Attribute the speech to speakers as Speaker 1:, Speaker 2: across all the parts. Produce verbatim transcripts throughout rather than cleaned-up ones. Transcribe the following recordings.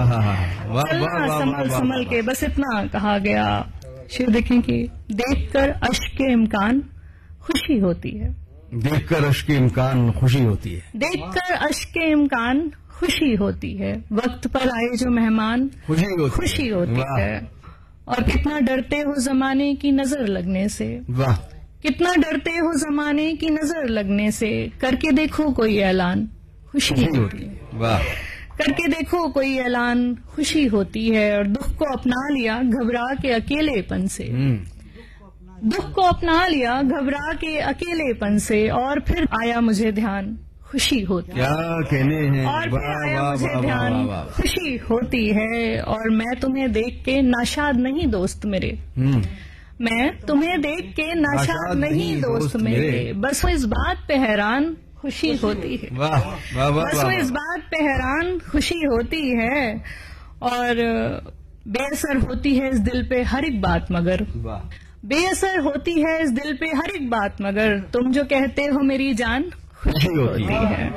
Speaker 1: سنبھل سنبھل کے، بس اتنا کہا گیا. شیر دیکھیں کہ دیکھ کر اشک امکان خوشی ہوتی ہے،
Speaker 2: دیکھ کر اشک امکان خوشی ہوتی ہے،
Speaker 1: دیکھ کر اشک امکان خوشی ہوتی ہے، وقت پر آئے جو مہمان
Speaker 2: خوشی ہوتی
Speaker 1: خوشی ہوتی ہے. اور کتنا ڈرتے ہو زمانے کی نظر لگنے سے،
Speaker 2: واہ،
Speaker 1: کتنا ڈرتے ہو زمانے کی نظر لگنے سے، کر کے دیکھو کوئی اعلان خوشی ہوتی ہے.
Speaker 2: واہ،
Speaker 1: کر کے دیکھو کوئی اعلان خوشی ہوتی ہے. اور دکھ کو اپنا لیا گھبرا کے اکیلے پن سے، دکھ کو اپنا لیا گھبرا کے اکیلے پن سے، اور پھر آیا مجھے دھیان خوشی ہوتی ہے،
Speaker 2: کیا کہنے ہیں،
Speaker 1: اور پھر آیا مجھے دھیان خوشی ہوتی ہے. اور میں تمہیں دیکھ کے ناشاد نہیں دوست میرے، میں تمہیں دیکھ کے ناشاد نہیں دوست میرے، بس وہ اس بات پہ حیران خوشی ہوتی ہے، بس وہ اس بات پہ حیران خوشی ہوتی ہے. اور بے اثر ہوتی ہے اس دل پہ ہر ایک بات، مگر بے اثر ہوتی ہے اس دل پہ ہر ایک بات، مگر تم جو کہتے ہو میری جان خوشی ہوتی ہے.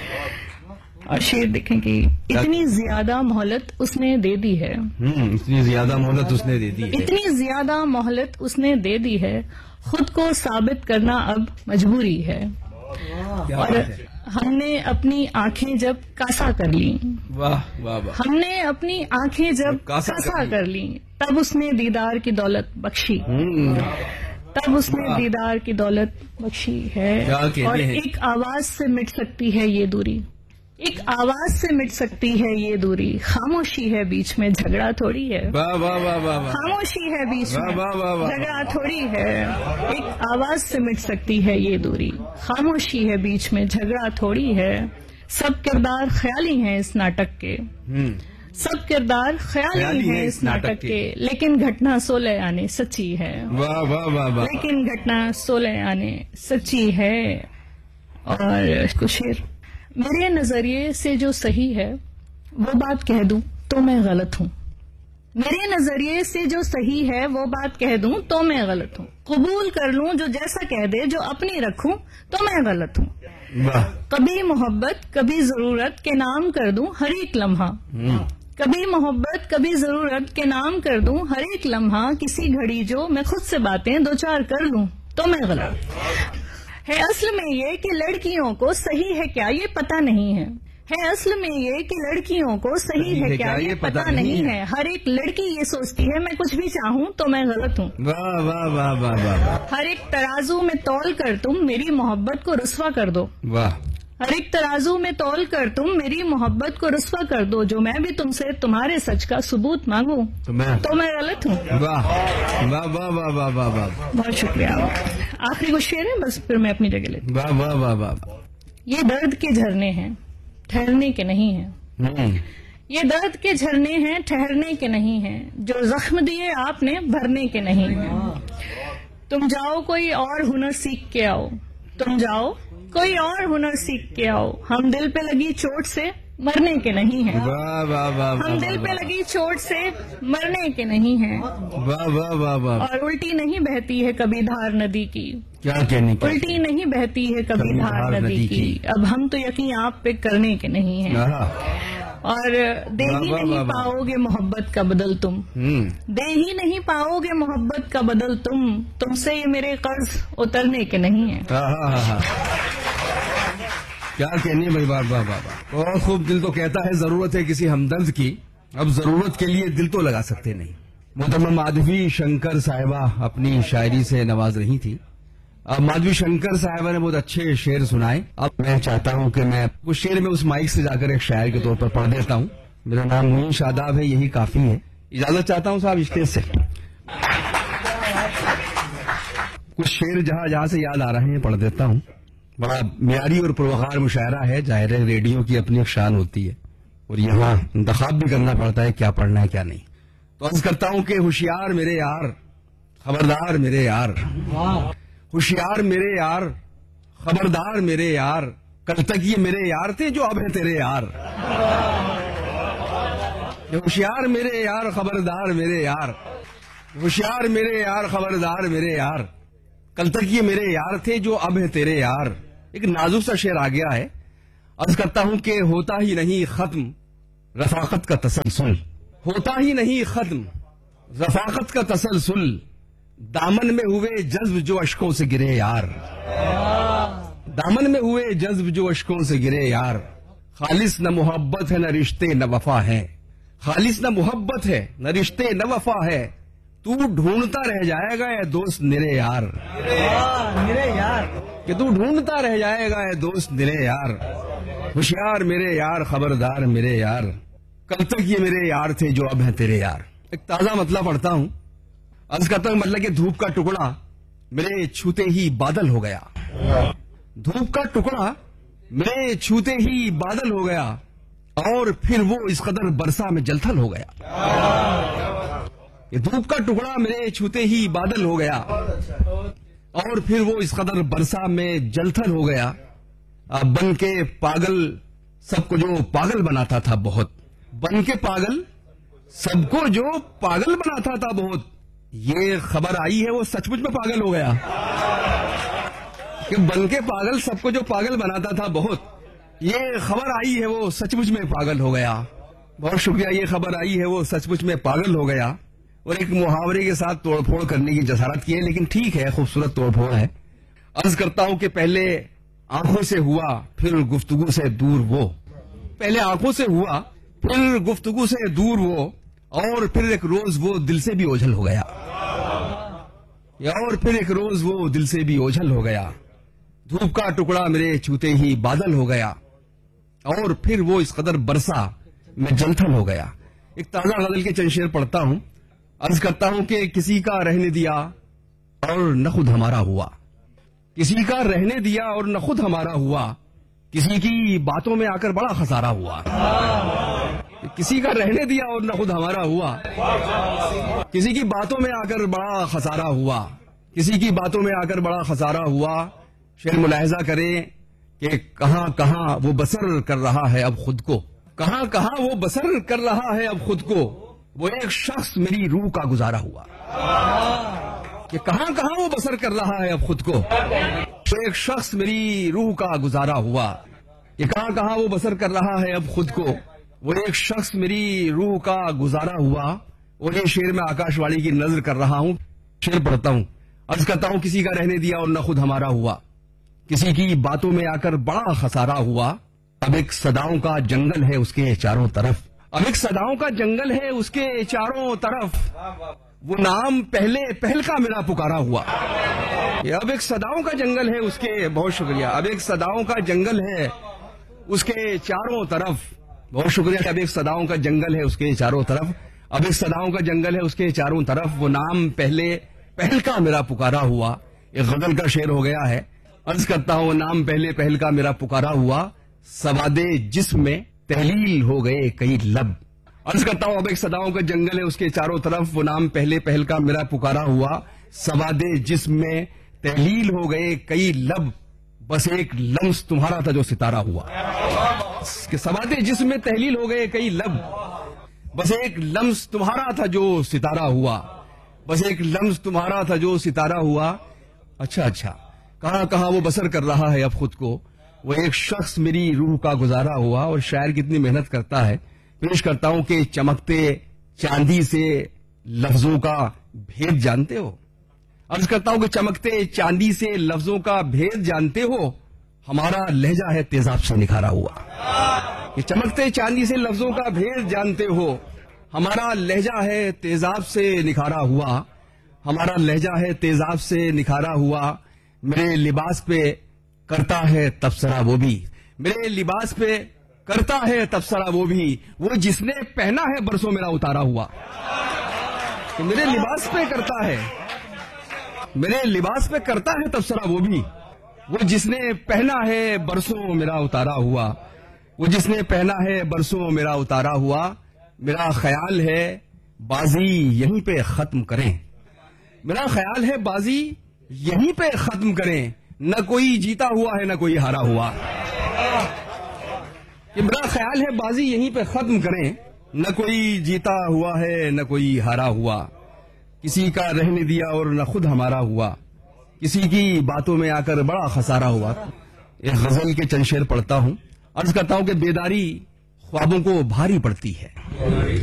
Speaker 1: اور شیر دیکھیں کہ اتنی زیادہ مہلت اس نے دے دی ہے،
Speaker 2: اتنی زیادہ مہلت اس نے دے دی ہے،
Speaker 1: اتنی زیادہ مہلت اس نے دے دی ہے، خود کو ثابت کرنا اب مجبوری ہے. اور ہم نے اپنی آنکھیں جب کاسا کر لی،
Speaker 2: واہ واہ واہ،
Speaker 1: ہم نے اپنی آنکھیں جب کاسا کر لی، تب اس نے دیدار کی دولت بخشی، تب اس نے دیدار کی دولت بخشی ہے. اور ایک آواز سے مٹ سکتی ہے یہ دوری، ایک آواز سے مٹ سکتی ہے یہ دوری، خاموشی ہے بیچ میں جھگڑا تھوڑی ہے، خاموشی ہے بیچ میں جھگڑا تھوڑی ہے. ایک آواز سے مٹ سکتی ہے یہ دوری، خاموشی ہے بیچ میں جھگڑا تھوڑی ہے. سب کردار خیالی ہیں اس ناٹک کے، سب کردار خیالی ہیں اس ناٹک کے، لیکن گھٹنا سولہ آنے سچی ہے، لیکن گھٹنا سولہ آنے سچی ہے. اور کچھ شعر، میرے نظریے سے جو صحیح ہے وہ بات کہہ دوں تو میں غلط ہوں، میرے نظریے سے جو صحیح ہے وہ بات کہہ دوں تو میں غلط ہوں، قبول کر لوں جو جیسا کہہ دے، جو اپنی رکھوں تو میں غلط ہوں. کبھی محبت کبھی ضرورت کے نام کر دوں ہر ایک لمحہ، کبھی محبت کبھی ضرورت کے نام کر دوں ہر ایک لمحہ، کسی گھڑی جو میں خود سے باتیں دو چار کر لوں تو میں غلط ہے. اصل میں یہ کہ لڑکیوں کو صحیح ہے کیا یہ پتہ نہیں ہے، ہے اصل میں یہ کہ لڑکیوں کو صحیح ہے کیا یہ پتہ نہیں ہے. ہر ایک لڑکی یہ سوچتی ہے میں کچھ بھی چاہوں تو میں غلط ہوں.
Speaker 2: واہ واہ واہ واہ واہ،
Speaker 1: ہر ایک ترازو میں تول کر تم میری محبت کو رسوا کر دو،
Speaker 2: واہ،
Speaker 1: ہر ایک ترازو میں تول کر تم میری محبت کو رسوا کر دو، جو میں بھی تم سے تمہارے سچ کا ثبوت مانگوں تو میں غلط ہوں.
Speaker 2: واہ واہ واہ واہ واہ واہ واہ،
Speaker 1: بہت شکریہ. آخری کچھ شعر ہے بس پھر میں اپنی جگہ لیتی ہوں.
Speaker 2: واہ واہ واہ واہ،
Speaker 1: یہ درد کے جھرنے ہیں ٹھہرنے کے نہیں ہیں، یہ درد کے جھرنے ہیں ٹھہرنے کے نہیں ہیں، جو زخم دیے آپ نے بھرنے کے نہیں ہیں. تم جاؤ کوئی اور ہنر سیکھ کے آؤ، تم جاؤ کوئی اور ہنر سیکھ کے آؤ، ہم دل پہ لگی چوٹ سے مرنے کے نہیں ہیں، ہم دل پہ لگی چوٹ سے مرنے کے نہیں ہیں. اور الٹی نہیں بہتی ہے کبھی دھار ندی کی،
Speaker 2: کیا کہنے کی،
Speaker 1: الٹی نہیں بہتی ہے کبھی دھار ندی کی، اب ہم تو یقین آپ پہ کرنے کے نہیں ہیں. اور دے ہی نہیں پاؤ گے محبت کا بدل تم، دے ہی نہیں پاؤ گے محبت کا بدل تم، تم سے یہ میرے قرض اترنے کے نہیں ہیں.
Speaker 2: کیا کہنی بھائی، بار بار بابا، اور خوب. دل تو کہتا ہے ضرورت ہے کسی ہمدرد کی، اب ضرورت کے لیے دل تو لگا سکتے نہیں. محترمہ مادھوی شنکر صاحبہ اپنی شاعری سے نواز رہی تھی. اب مادھوی شنکر صاحبہ نے بہت اچھے شعر سنائے. اب میں چاہتا ہوں کہ میں کچھ شعر میں اس مائک سے جا کر ایک شاعر کے طور پر پڑھ دیتا ہوں. میرا نام معین شاداب ہے، یہی کافی ہے. اجازت چاہتا ہوں صاحب اسٹیج سے. کچھ شعر جہاں جہاں سے یاد آ رہے ہیں پڑھ دیتا ہوں. بڑا معیاری اور پروقار مشاعرہ ہے، ظاہر ہے ریڈیو کی اپنی ایک شان ہوتی ہے اور یہاں انتخاب بھی کرنا پڑتا ہے کیا پڑھنا ہے کیا نہیں. تو عرض کرتا ہوں کہ ہوشیار میرے یار، خبردار میرے یار، ہوشیار میرے یار، خبردار میرے یار، کل تک یہ میرے یار تھے جو اب ہے تیرے یار. ہوشیار میرے یار، خبردار میرے یار، ہوشیار میرے یار، خبردار میرے یار، کل تک یہ میرے یار تھے جو اب ہے تیرے یار. ایک نازک سا شعر آ گیا ہے. عرض کرتا ہوں کہ ہوتا ہی نہیں ختم रफाकत का तसलसल होता ही नहीं खत्म, रफाकत का तसलसल दामन में हुए जज्ब जो अशकों से गिरे यार, दामन में हुए जज्ब जो अशकों से गिरे यार, खालिस न मोहब्बत है न रिश्ते न वफा है, खालिस न मोहब्बत है न रिश्ते न वफा है, तू ढूंढता रह जाएगा ये दोस्त निरे यार,
Speaker 3: मेरे यार
Speaker 2: कि तू ढूंढता रह जाएगा ये दोस्त निरे यार, होशियार मेरे यार खबरदार मेरे यार, कल तक ये मेरे यार थे जो अब हैं तेरे यार। एक ताजा मतलब पढ़ता हूं, अर्ज करता हूं मतलब कि धूप का टुकड़ा मेरे छूते ही बादल हो गया, धूप का टुकड़ा मेरे छूते ही बादल हो गया, और फिर वो इस कदर बरसा में जलथल हो गया। ये धूप का टुकड़ा मेरे छूते ही बादल हो गया, और फिर वो इस कदर बरसा में जलथल हो गया। अब बन के पागल सबको जो पागल बनाता था बहुत, बन के पागल सबको जो पागल बनाता था बहुत, ये खबर आई है वो सचमुच में पागल हो गया। कि बन के पागल सबको जो पागल बनाता था बहुत, ये खबर आई है वो सचमुच में पागल हो गया। बहुत शुक्रिया, ये खबर आई है वो सचमुच में पागल हो गया। और एक मुहावरे के साथ तोड़फोड़ करने की जसारत की है, लेकिन ठीक है, खूबसूरत तोड़फोड़ है। अर्ज करता हूं कि पहले आंखों से हुआ फिर गुफ्तगू से दूर वो, पहले आंखों से हुआ फिर गुफ्तगू से दूर वो, और फिर एक रोज वो दिल से भी ओझल हो गया, और फिर एक रोज वो दिल से भी ओझल हो गया। धूप का टुकड़ा मेरे छूते ही बादल हो गया, और फिर वो इस कदर बरसा में जलथल हो गया। एक ताजा गजल के चंद शेर पढ़ता हूं। अर्ज करता हूं कि किसी का रहने दिया और न खुद हमारा हुआ, किसी का रहने दिया और न खुद हमारा हुआ, किसी की बातों में आकर बड़ा खसारा हुआ। किसी का रहने दिया और न खुद हमारा हुआ, किसी की बातों में आकर बड़ा खसारा हुआ, किसी की बातों में आकर बड़ा खसारा हुआ। शेर मुलाहिजा करें कि कहां कहां वो बसर कर रहा है अब खुद को, कहां कहां वो बसर कर रहा है अब खुद को, वो एक शख्स मेरी रूह का गुजारा हुआ। कि कहां कहां वो बसर कर रहा है अब खुद को, वो एक शख्स मेरी रूह का गुजारा हुआ। कि कहां कहां वो बसर कर रहा है अब खुद को, वो एक शख्स मेरी रूह का गुजारा हुआ। और ये शेर मैं आकाशवाणी की नजर कर रहा हूं, शेर पढ़ता हूं। अर्ज करता हूं किसी का रहने दिया और न खुद हमारा हुआ, किसी की बातों में आकर बड़ा खसारा हुआ। अब एक सदाओं का जंगल है उसके चारों तरफ, अब एक सदाओं का जंगल है उसके चारों तरफ, वो नाम पहले पहल का मेरा पुकारा हुआ। अब एक सदाओं का जंगल है उसके, बहुत शुक्रिया, अब एक सदाओं का जंगल है उसके चारों तरफ, बहुत शुक्रिया। अब एक सदाओं का जंगल है उसके चारों तरफ, अब एक सदाओं का जंगल है उसके चारों तरफ, वो नाम पहले पहल का मेरा पुकारा हुआ। एक गजल का शेर हो गया है। अर्ज करता हूं नाम पहले पहल का मेरा पुकारा हुआ, सवादे जिस्म में तहलील हो गए कई लब। अर्ज करता हूं अब एक सदाओं का जंगल है उसके चारों तरफ, वो नाम पहले पहल का मेरा पुकारा हुआ, सवादे जिस्म में तहलील हो गए कई लब, बस एक लम्स तुम्हारा था जो सितारा हुआ। कि सवादे जिस्म में तहलील हो गए कई लब, बस एक लम्स तुम्हारा था जो सितारा हुआ, बस एक लम्स तुम्हारा था जो सितारा हुआ। अच्छा अच्छा, कहां कहां वो बसर कर रहा है अब खुद को, वो एक शख्स मेरी रूह का गुजारा हुआ। और शायर कितनी मेहनत करता है। पेश करता हूं कि चमकते चांदी से लफ्जों का भेद जानते हो। अर्ज करता हूं कि चमकते चांदी से लफ्जों का भेद जानते हो, हमारा लहजा है तेजाब से निखारा हुआ। कि चमकते चांदी से लफ्जों का भेद जानते हो, हमारा लहजा है तेजाब से निखारा हुआ, हमारा लहजा है तेजाब से निखारा हुआ। मेरे लिबास पे करता है तबसरा वो भी, मेरे लिबास पे करता है तबसरा वो भी, वो जिसने पहना है बरसों मेरा उतारा हुआ। तो मेरे लिबास पे करता है, मेरे लिबास पे करता है तबसरा वो भी, वो जिसने पहना है बरसों मेरा उतारा हुआ, वो जिसने पहना है बरसों मेरा उतारा हुआ। मेरा ख्याल है बाजी यहीं पे खत्म करें, मेरा ख्याल है बाजी यहीं पे खत्म करें, न कोई जीता हुआ है न कोई हारा हुआ। ये मेरा ख्याल है बाजी यहीं पे खत्म करें, न कोई जीता हुआ है न कोई हारा हुआ। किसी का रहने दिया और न खुद हमारा हुआ, किसी की बातों में आकर बड़ा खसारा हुआ। एक गजल के चंद शेर पढ़ता हूं। अर्ज करता हूं कि बेदारी ख्वाबों को भारी पड़ती है।